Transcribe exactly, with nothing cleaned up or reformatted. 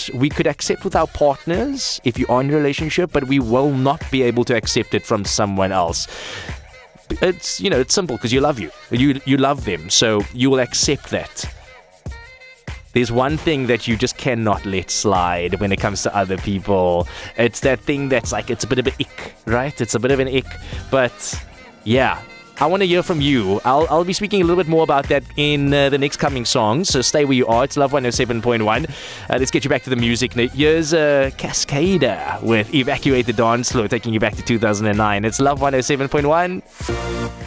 that we could accept with our partners if you are in a relationship, but we will not be able to accept it from someone else. It's, you know, it's simple because you love you. You you love them, so you will accept that. There's one thing that you just cannot let slide when it comes to other people. It's that thing that's like, it's a bit of an ick, right? It's a bit of an ick. But yeah, I want to hear from you. I'll I'll be speaking a little bit more about that in uh, the next coming songs. So stay where you are. It's Love one oh seven point one. Uh, let's get you back to the music. Here's uh, Cascada with Evacuate the Dance Floor, taking you back to two thousand nine. It's Love one oh seven point one.